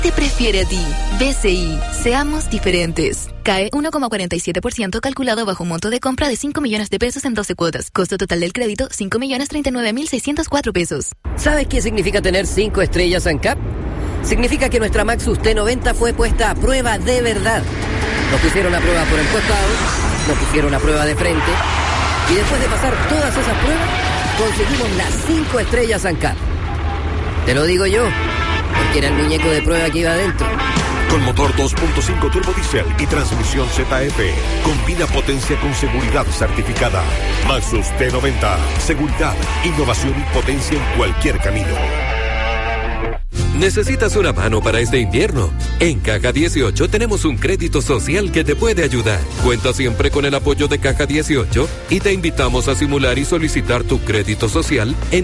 te prefiere a ti. BCI, seamos diferentes. CAE 1,47% calculado bajo un monto de compra de 5 millones de pesos en 12 cuotas. Costo total del crédito, 5.039.604 pesos. ¿Sabes qué significa tener 5 estrellas ANCAP? Significa que nuestra Maxus T90 fue puesta a prueba de verdad. Nos pusieron a prueba por el costado, nos pusieron a prueba de frente, y después de pasar todas esas pruebas, conseguimos las 5 estrellas ANCAP. Te lo digo yo, porque era el muñeco de prueba que iba adentro. Con motor 2.5 turbo diesel y transmisión ZF. Combina potencia con seguridad certificada. Maxus T90. Seguridad, innovación y potencia en cualquier camino. ¿Necesitas una mano para este invierno? En Caja 18 tenemos un crédito social que te puede ayudar. Cuenta siempre con el apoyo de Caja 18 y te invitamos a simular y solicitar tu crédito social en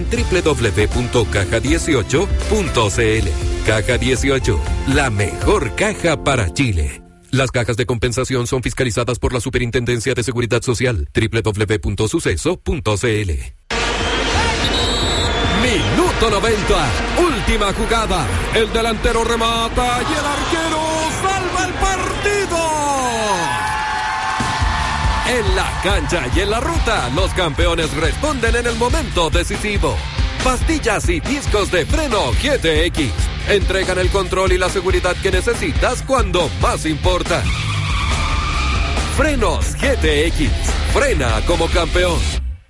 www.caja18.cl. Caja 18, la mejor caja para Chile. Las cajas de compensación son fiscalizadas por la Superintendencia de Seguridad Social. www.suceso.cl. Minuto 90, última jugada. El delantero remata y el arquero salva el partido. En la cancha y en la ruta, los campeones responden en el momento decisivo. Pastillas y discos de freno GTX entregan el control y la seguridad que necesitas cuando más importa. Frenos GTX, frena como campeón.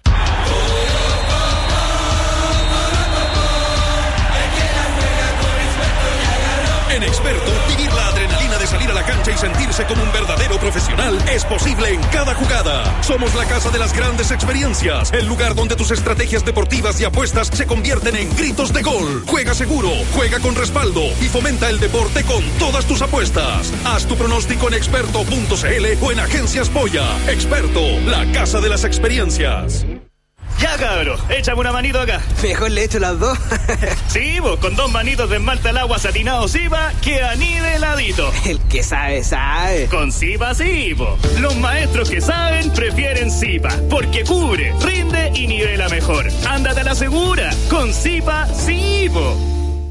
En Experto, vivir la adrenalina de salir a la cancha y sentirse como un verdadero profesional es posible en cada jugada. Somos la casa de las grandes experiencias, el lugar donde tus estrategias deportivas y apuestas se convierten en gritos de gol. Juega seguro, juega con respaldo y fomenta el deporte con todas tus apuestas. Haz tu pronóstico en experto.cl o en Agencias Polla. Experto, la casa de las experiencias. Ya, cabro, échame una manito acá. Mejor le echo las dos. Sí, vos, con 2 manitos de esmalta al agua satinado Sipa, queda niveladito. El que sabe, sabe. Con Sipa sí, po. Los maestros que saben prefieren Sipa, porque cubre, rinde y nivela mejor. Ándate a la segura, con Sipa sí, po.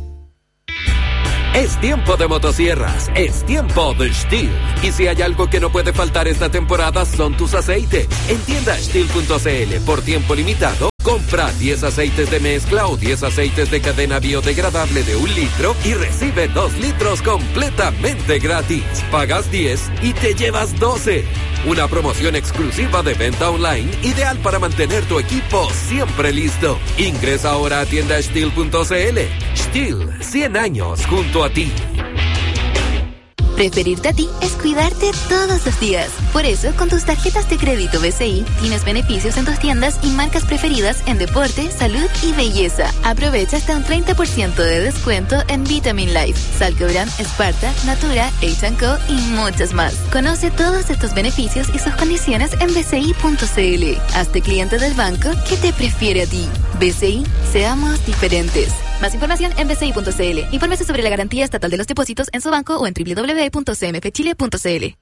Es tiempo de motosierras, es tiempo de Stihl. Y si hay algo que no puede faltar esta temporada son tus aceites. En tienda Stihl.cl, por tiempo limitado, compra 10 aceites de mezcla o 10 aceites de cadena biodegradable de 1 litro y recibe 2 litros completamente gratis. Pagas 10 y te llevas 12. Una promoción exclusiva de venta online, ideal para mantener tu equipo siempre listo. Ingresa ahora a tienda Stihl.cl. Stihl, 100 años junto a ti. Preferirte a ti es cuidarte todos los días. Por eso, con tus tarjetas de crédito BCI, tienes beneficios en tus tiendas y marcas preferidas en deporte, salud y belleza. Aprovecha hasta un 30% de descuento en Vitamin Life, Salcobran, Sparta, Natura, H&Co y muchas más. Conoce todos estos beneficios y sus condiciones en bci.cl. Hazte cliente del banco que te prefiere a ti. BCI, seamos diferentes. Más información en bci.cl. Infórmese sobre la garantía estatal de los depósitos en su banco o en www.cmfchile.cl.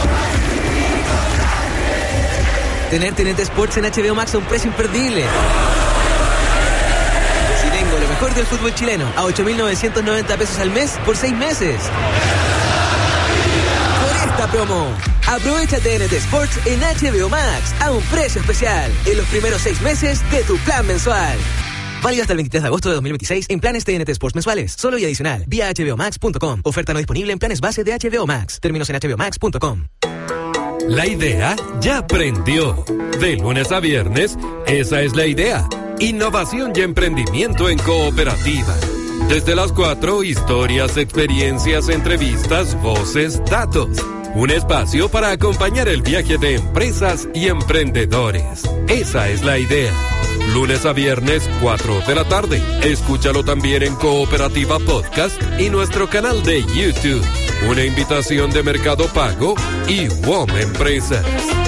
Tener TNT Sports en HBO Max a un precio imperdible. Si tengo lo mejor del fútbol chileno a 8.990 pesos al mes por 6 meses. Por esta promo, aprovecha TNT Sports en HBO Max a un precio especial en los primeros 6 meses de tu plan mensual. Válido hasta el 23 de agosto de 2026 en planes TNT Sports mensuales. Solo y adicional. Vía hbomax.com. Oferta no disponible en planes base de HBO Max. Términos en hbomax.com. La idea ya prendió. De lunes a viernes, esa es la idea. Innovación y emprendimiento en cooperativa. Desde las 4, historias, experiencias, entrevistas, voces, datos. Un espacio para acompañar el viaje de empresas y emprendedores. Esa es la idea. Lunes a viernes, 4 de la tarde. Escúchalo también en Cooperativa Podcast y nuestro canal de YouTube. Una invitación de Mercado Pago y WOM Empresas.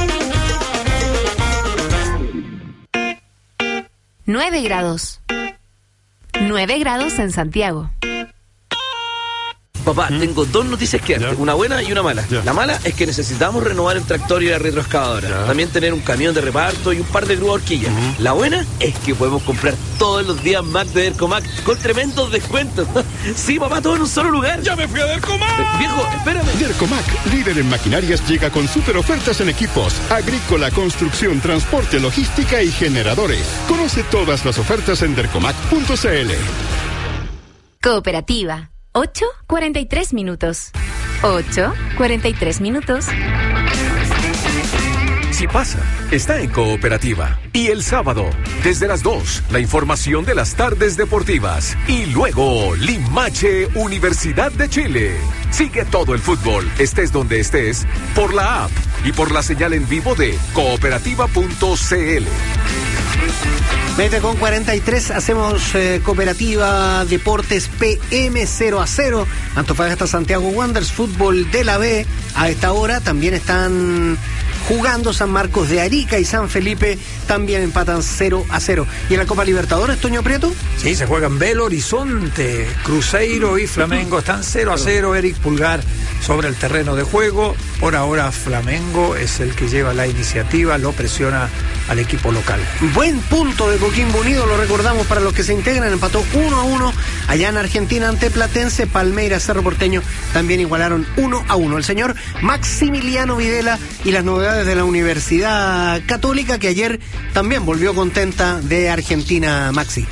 9 grados. 9 grados en Santiago. Papá, tengo dos noticias que darte, una buena y una mala. La mala es que necesitamos renovar el tractor y la retroexcavadora. También tener un camión de reparto y un par de grúas horquillas. La buena es que podemos comprar todos los días Mac de Dercomac con tremendos descuentos. Sí, papá, todo en un solo lugar. ¡Ya me fui a Dercomac! Viejo, espérame. Dercomac, líder en maquinarias, llega con super ofertas en equipos, agrícola, construcción, transporte, logística y generadores. Conoce todas las ofertas en dercomac.cl. Cooperativa. 8:43 minutos. 8:43 minutos. Si pasa, está en Cooperativa. Y el sábado, desde las 2, la información de las tardes deportivas. Y luego, Limache, Universidad de Chile. Sigue todo el fútbol, estés donde estés, por la app y por la señal en vivo de cooperativa.cl. 20:43, hacemos Cooperativa Deportes PM 0-0. Antofagasta Santiago Wanderers, fútbol de la B. A esta hora también están jugando San Marcos de Arica y San Felipe, también empatan 0-0. ¿Y en la Copa Libertadores, Toño Prieto? Sí, se juegan Belo Horizonte, Cruzeiro y Flamengo, están 0-0. Eric Pulgar sobre el terreno de juego. Por ahora Flamengo es el que lleva la iniciativa, lo presiona al equipo local. Buen punto de Coquimbo Unido, lo recordamos para los que se integran, empató 1-1 allá en Argentina ante Platense. Palmeiras, Cerro Porteño también igualaron 1-1. El señor Maximiliano Videla y las novedades de la Universidad Católica, que ayer también volvió contenta de Argentina. Maxi.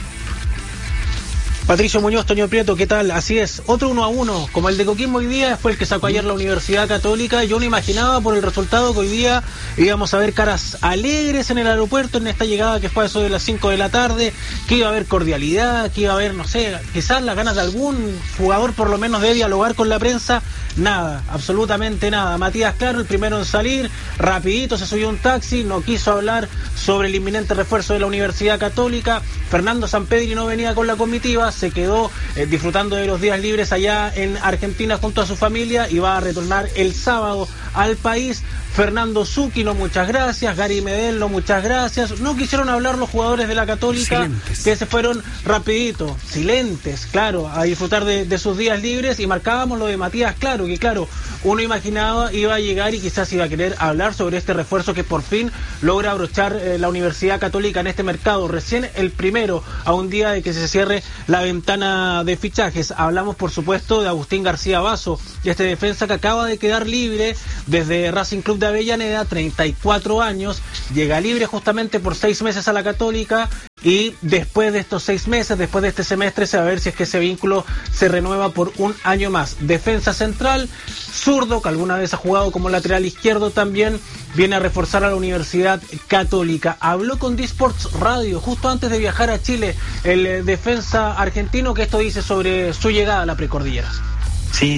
Patricio Muñoz, Toño Prieto, ¿qué tal? Así es, otro 1-1, como el de Coquimbo hoy día, fue el que sacó ayer la Universidad Católica. Yo no imaginaba por el resultado que hoy día íbamos a ver caras alegres en el aeropuerto, en esta llegada que fue a eso de las 5 de la tarde, que iba a haber cordialidad, que iba a haber, no sé, quizás las ganas de algún jugador por lo menos de dialogar con la prensa. Nada, absolutamente nada. Matías Claro, el primero en salir, rapidito se subió un taxi, no quiso hablar sobre el inminente refuerzo de la Universidad Católica. Fernando Sampedri no venía con la comitiva, se quedó disfrutando de los días libres allá en Argentina junto a su familia y va a retornar el sábado al país. Fernando Zúquilo, muchas gracias. Gary Medel, muchas gracias. No quisieron hablar los jugadores de la Católica, silentes, que se fueron rapidito, silentes, claro, a disfrutar de sus días libres. Y marcábamos lo de Matías Claro, que claro, uno imaginaba iba a llegar y quizás iba a querer hablar sobre este refuerzo que por fin logra abrochar la Universidad Católica en este mercado. Recién el primero, a un día de que se cierre la ventana de fichajes. Hablamos, por supuesto, de Agustín García Basso, y este defensa que acaba de quedar libre desde Racing Club de Avellaneda, 34 años, llega libre justamente por 6 meses a la Católica, y después de estos 6 meses, después de este semestre, se va a ver si es que ese vínculo se renueva por un año más. Defensa central, zurdo, que alguna vez ha jugado como lateral izquierdo también, viene a reforzar a la Universidad Católica. Habló con D-Sports Radio justo antes de viajar a Chile el defensa argentino, que esto dice sobre su llegada a la precordillera. Sí,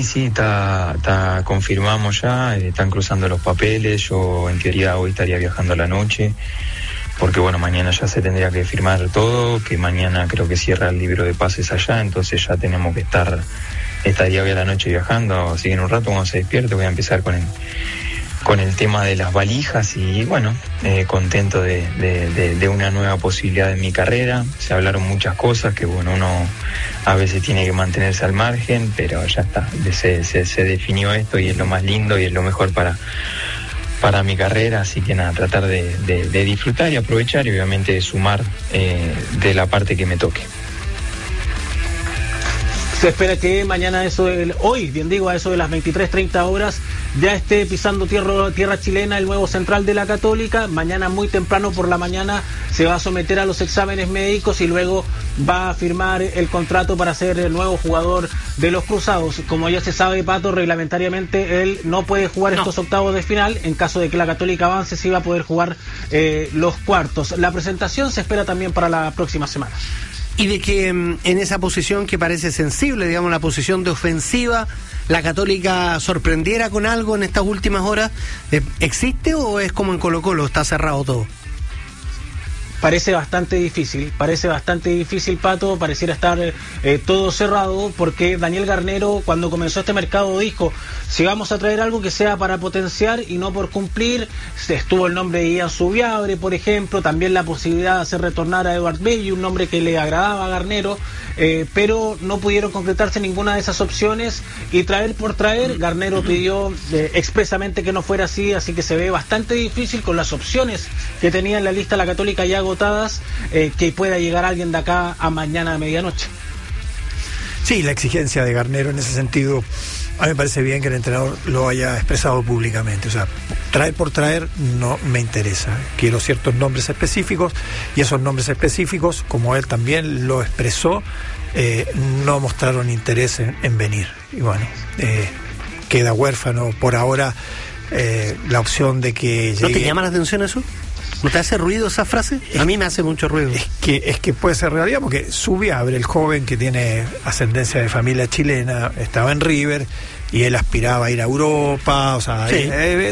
confirmamos ya, están cruzando los papeles. Yo en teoría hoy estaría viajando a la noche, porque bueno, mañana ya se tendría que firmar todo, que mañana creo que cierra el libro de pases allá, entonces ya tenemos que estaría hoy a la noche viajando, así que en un rato cuando se despierte voy a empezar con el tema de las valijas y bueno, contento de una nueva posibilidad en mi carrera. Se hablaron muchas cosas que bueno, uno a veces tiene que mantenerse al margen, pero ya está, se definió esto y es lo más lindo y es lo mejor para mi carrera, así que nada, tratar de disfrutar y aprovechar y obviamente de sumar de la parte que me toque. Se espera que mañana a eso de las 23:30 horas ya esté pisando tierra chilena el nuevo central de la Católica. Mañana muy temprano por la mañana se va a someter a los exámenes médicos y luego va a firmar el contrato para ser el nuevo jugador de los Cruzados. Como ya se sabe, Pato, reglamentariamente él no puede jugar estos octavos de final. En caso de que la Católica avance, sí va a poder jugar los cuartos. La presentación se espera también para la próxima semana. Y de que en esa posición que parece sensible, digamos, la posición de ofensiva, la Católica sorprendiera con algo en estas últimas horas, ¿existe o es como en Colo-Colo, está cerrado todo? parece bastante difícil, Pato, pareciera estar todo cerrado, porque Daniel Garnero cuando comenzó este mercado dijo, si vamos a traer algo que sea para potenciar y no por cumplir. Estuvo el nombre de Ian Subiabre, por ejemplo, también la posibilidad de hacer retornar a Edward Belli, un nombre que le agradaba a Garnero, pero no pudieron concretarse ninguna de esas opciones, y traer por traer, Garnero pidió expresamente que no fuera así que se ve bastante difícil con las opciones que tenía en la lista la Católica ya agotadas, que pueda llegar alguien de acá a mañana a medianoche. Sí, la exigencia de Garnero en ese sentido, a mí me parece bien que el entrenador lo haya expresado públicamente. O sea, traer por traer no me interesa. Quiero ciertos nombres específicos, y esos nombres específicos, como él también lo expresó, no mostraron interés en venir. Y bueno, queda huérfano por ahora la opción de que llegue. ¿No te llama la atención eso? ¿No te hace ruido esa frase? A mí me hace mucho ruido. Es que puede ser realidad, porque Subiabre, el joven que tiene ascendencia de familia chilena, estaba en River y él aspiraba a ir a Europa, o sea, sí.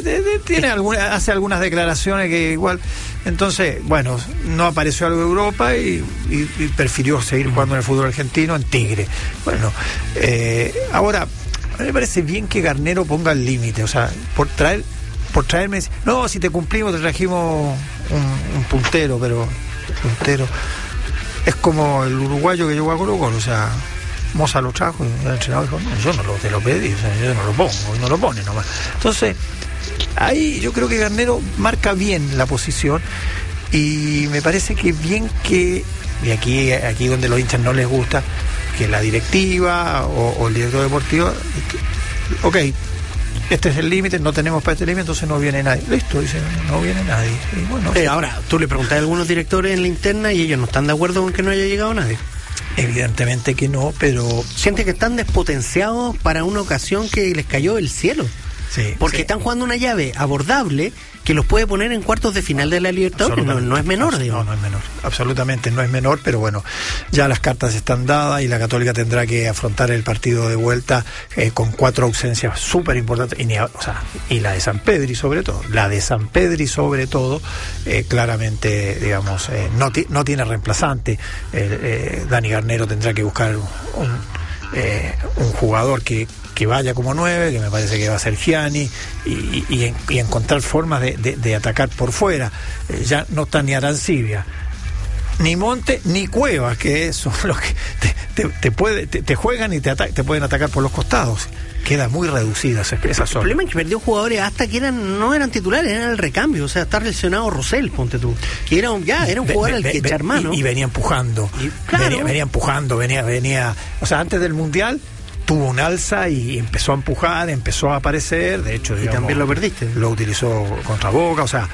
Hace algunas declaraciones que igual. Entonces, bueno, no apareció algo de Europa y prefirió seguir jugando en el fútbol argentino, en Tigre. Bueno, ahora, a mí me parece bien que Garnero ponga el límite, o sea, por traerme, no, si te cumplimos te trajimos un puntero, pero puntero es como el uruguayo que llegó a Colo-Colo, o sea, Moza lo trajo y el entrenador dijo, no, yo no te lo pedí, o sea, yo no lo pongo, y no lo pone nomás. Entonces, ahí yo creo que Garnero marca bien la posición, y me parece que bien que, y aquí donde los hinchas no les gusta, que la directiva o el director deportivo, ok, este es el límite, no tenemos para este límite, entonces no viene nadie. Listo, dice, no viene nadie. Y bueno, ahora, tú le preguntás a algunos directores en la interna y ellos no están de acuerdo con que no haya llegado nadie. Evidentemente que no, pero... Siente que están despotenciados para una ocasión que les cayó del cielo. Sí, porque están jugando una llave abordable que los puede poner en cuartos de final de la Libertadores. No es menor, digamos. No es menor, absolutamente no es menor, pero bueno, ya las cartas están dadas y la Católica tendrá que afrontar el partido de vuelta con 4 ausencias súper importantes, y la de San Pedri sobre todo, claramente, digamos, no tiene reemplazante. Dani Garnero tendrá que buscar un jugador que vaya como 9, que me parece que va a ser Gianni, y encontrar formas de atacar por fuera. Ya no está ni Arancibia, ni Monte, ni Cuevas, que son los que te juegan y te pueden atacar por los costados. Queda muy reducida esa zona. El problema es que perdió jugadores hasta que no eran titulares, eran el recambio. O sea, está lesionado Rosell, ponte tú, que era un jugador al que echar mano. Y venía empujando. Venía empujando, venía. O sea, antes del Mundial tuvo un alza y empezó a empujar, empezó a aparecer, de hecho, digamos, y también lo perdiste. Lo utilizó contra Boca, o sea,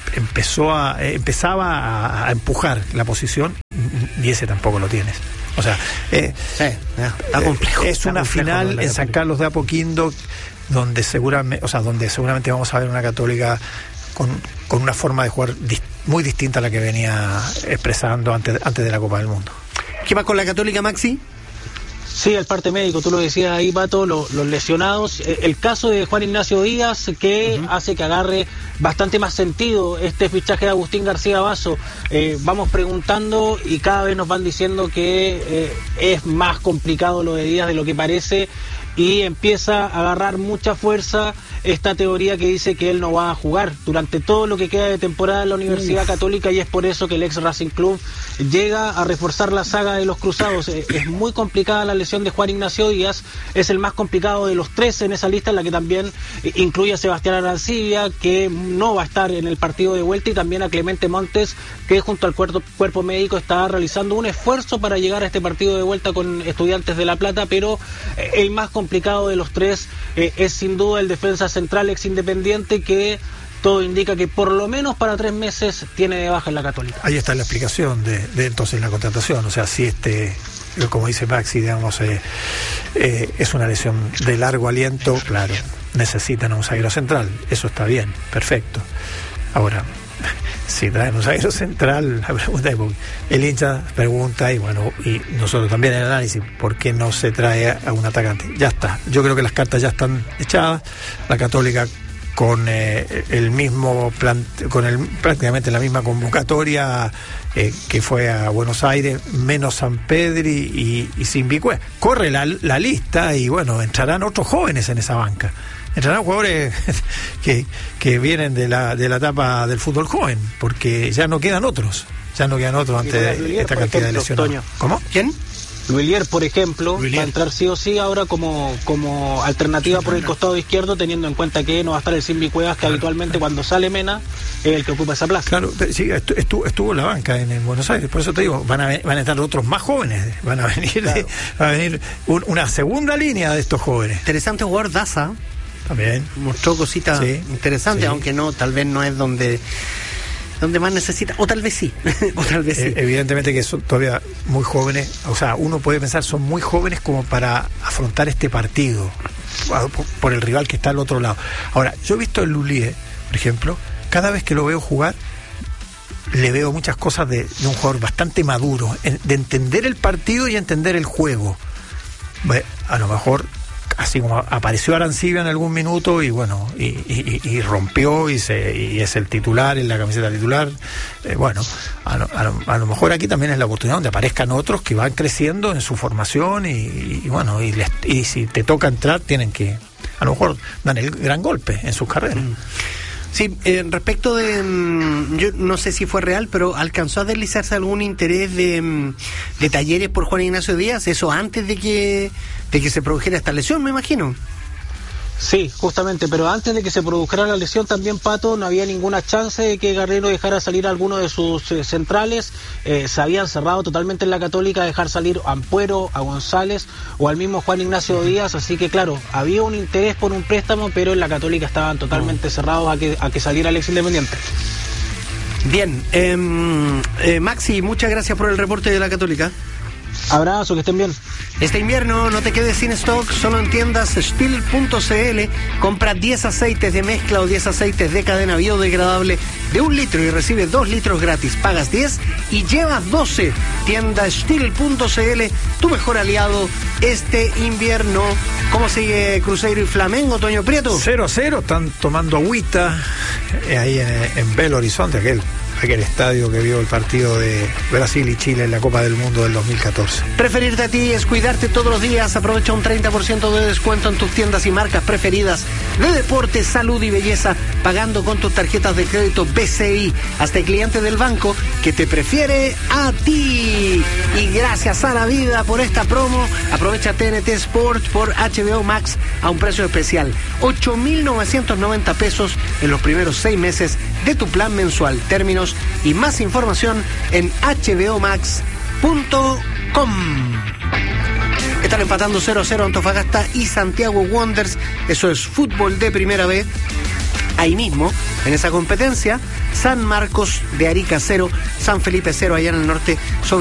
empezaba a empujar la posición, y ese tampoco lo tienes. O sea, está complejo. Es una final en San Carlos de Apoquindo donde seguramente vamos a ver una Católica con una forma de jugar muy distinta a la que venía expresando antes de la Copa del Mundo. ¿Qué va con la Católica, Maxi? Sí, el parte médico, tú lo decías ahí, Pato, los lesionados. El caso de Juan Ignacio Díaz, que hace que agarre bastante más sentido este fichaje de Agustín García Basso. Vamos preguntando y cada vez nos van diciendo que es más complicado lo de Díaz de lo que parece, y empieza a agarrar mucha fuerza esta teoría que dice que él no va a jugar durante todo lo que queda de temporada en la Universidad Católica, y es por eso que el ex Racing Club llega a reforzar la saga de los cruzados. Es muy complicada la lesión de Juan Ignacio Díaz, es el más complicado de los 3 en esa lista, en la que también incluye a Sebastián Arancibia, que no va a estar en el partido de vuelta, y también a Clemente Montes, que junto al cuerpo médico está realizando un esfuerzo para llegar a este partido de vuelta con Estudiantes de La Plata, pero el más complicado de los 3 es sin duda el defensa central ex Independiente, que todo indica que por lo menos para 3 meses tiene de baja en la Católica. Ahí está la explicación de entonces la contratación. O sea, si como dice Maxi, digamos, es una lesión de largo aliento, claro, necesitan a un zaguero central. Eso está bien, perfecto. Ahora, si traen un zaguero central, la pregunta es, el hincha pregunta, y bueno, y nosotros también en el análisis, ¿por qué no se trae a un atacante? Ya está, yo creo que las cartas ya están echadas. La Católica con el mismo prácticamente la misma convocatoria que fue a Buenos Aires, menos San Pedri y Simbicue. Corre la lista y bueno, entrarán otros jóvenes en esa banca. Entrarán jugadores que vienen de la etapa del fútbol joven, porque ya no quedan otros ante esta cantidad de lesiones. ¿Cómo? ¿Quién? Luilier, por ejemplo, va a entrar sí o sí ahora como alternativa por el costado izquierdo, teniendo en cuenta que no va a estar el Simbi Cuevas, que habitualmente cuando sale Mena es el que ocupa esa plaza. Claro, sí, estuvo en la banca en Buenos Aires, por eso te digo, van a estar otros más jóvenes, van a venir, claro. Va a venir una segunda línea de estos jóvenes. Interesante jugador Daza. También. Mostró cositas interesantes, aunque no, tal vez no es donde más necesita, o tal vez sí, Evidentemente que son todavía muy jóvenes, o sea, uno puede pensar, son muy jóvenes como para afrontar este partido, por el rival que está al otro lado. Ahora, yo he visto el Lulier, por ejemplo, cada vez que lo veo jugar, le veo muchas cosas de un jugador bastante maduro, de entender el partido y entender el juego. Bueno, a lo mejor así como apareció Arancibia en algún minuto y bueno, y rompió y es el titular, en la camiseta titular, bueno, a lo mejor aquí también es la oportunidad donde aparezcan otros que van creciendo en su formación y bueno, y si te toca entrar tienen que, a lo mejor dan el gran golpe en sus carreras. Sí, respecto de, yo no sé si fue real, pero alcanzó a deslizarse algún interés de Talleres por Juan Ignacio Díaz, eso antes de que se produjera esta lesión, me imagino. Sí, justamente, pero antes de que se produjera la lesión también, Pato, no había ninguna chance de que Guerrero dejara salir a alguno de sus centrales. Se habían cerrado totalmente en la Católica a dejar salir a Ampuero, a González o al mismo Juan Ignacio Díaz, así que claro, había un interés por un préstamo, pero en la Católica estaban totalmente cerrados a que saliera el ex Independiente. Bien, Maxi, muchas gracias por el reporte de la Católica. Abrazo, que estén bien. Este invierno no te quedes sin stock, solo en tiendas Stihl.cl. Compra 10 aceites de mezcla o 10 aceites de cadena biodegradable de 1 litro y recibe 2 litros gratis. Pagas 10 y llevas 12. Tienda Stihl.cl, tu mejor aliado este invierno. ¿Cómo sigue Cruzeiro y Flamengo, Toño Prieto? 0-0, están tomando agüita ahí en Belo Horizonte, aquel estadio que vio el partido de Brasil y Chile en la Copa del Mundo del 2014. Preferirte a ti es cuidarte todos los días. Aprovecha un 30% de descuento en tus tiendas y marcas preferidas de deporte, salud y belleza, pagando con tus tarjetas de crédito BCI. Hasta el cliente del banco que te prefiere a ti. Y gracias a la vida por esta promo. Aprovecha TNT Sports por HBO Max a un precio especial. 8.990 pesos en los primeros 6 meses de tu plan mensual. Términos y más información en hbomax.com. Están empatando 0-0 Antofagasta y Santiago Wanderers. Eso es fútbol de primera B. Ahí mismo, en esa competencia, San Marcos de Arica 0, San Felipe 0 allá en el norte.